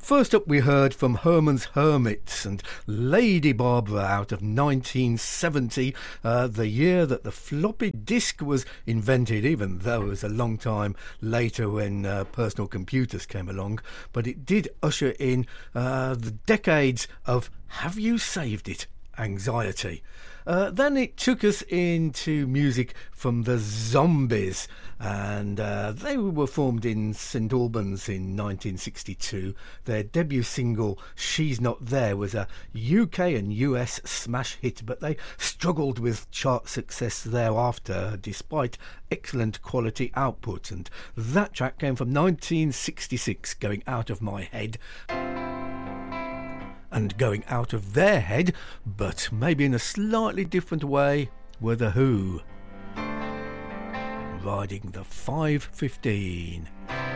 First up, we heard from Herman's Hermits and Lady Barbara out of 1970, the year that the floppy disk was invented, even though it was a long time later when personal computers came along. But it did usher in the decades of "Have you saved it?" anxiety. Then it took us into music from the Zombies, and they were formed in St Albans in 1962. Their debut single, She's Not There, was a UK and US smash hit, but they struggled with chart success thereafter, despite excellent quality output, and that track came from 1966, Going Out of My Head. And going out of their head, but maybe in a slightly different way, were The Who, riding the 515.